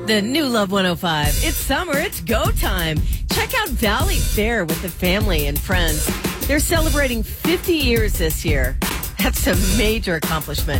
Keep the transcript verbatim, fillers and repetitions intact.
The new Love one oh five. It's summer. It's go time. Check out Valley Fair with the family and friends. They're celebrating fifty years this year. That's a major accomplishment.